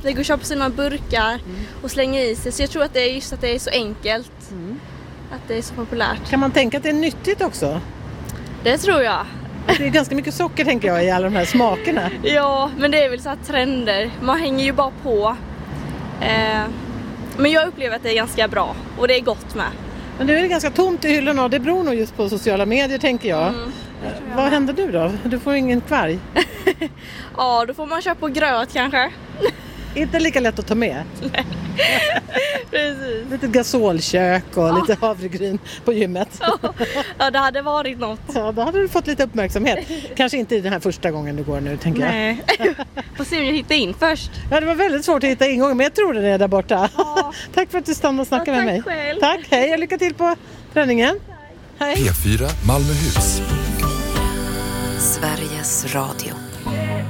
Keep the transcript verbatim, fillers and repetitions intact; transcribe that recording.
Det går att köpa sina burkar mm. och slänga i sig. Så jag tror att det är just att det är så enkelt. Mm. Att det är så populärt. Kan man tänka att det är nyttigt också? Det tror jag. Det är ganska mycket socker tänker jag i alla de här smakerna. Ja, men det är väl så här trender. Man hänger ju bara på. Eh, men jag upplever att det är ganska bra. Och det är gott med. Men nu är det ganska tomt i hyllorna och det beror nog just på sociala medier tänker jag. Mm, jag Vad händer du då? Du får ingen kvarg. Ja, då får man köpa gröt kanske. Inte lika lätt att ta med. Nej, precis. Lite gasolkök och ja. lite havregryn på gymmet. Ja. ja, det hade varit något. Ja, då hade du fått lite uppmärksamhet. Kanske inte den här första gången du går nu, tänker Nej. jag. Nej, får se om jag hittar in först. Ja, det var väldigt svårt att hitta ingången, men jag tror det är där borta. Ja. Tack för att du stannade och snackade ja, med mig. Själv. Tack, hej och lycka till på träningen. Hej. P fyra Malmöhus. Sveriges Radio.